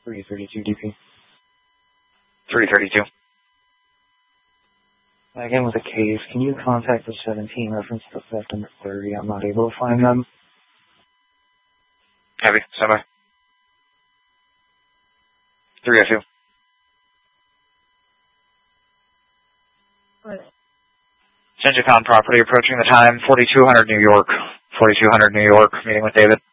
332 DP. 332. Again with a case, can you contact the 17 reference to theft number 30? I'm not able to find them. Heavy, semi. 302. Shinjicon property approaching the time, 4200 New York. 4200 New York, meeting with David.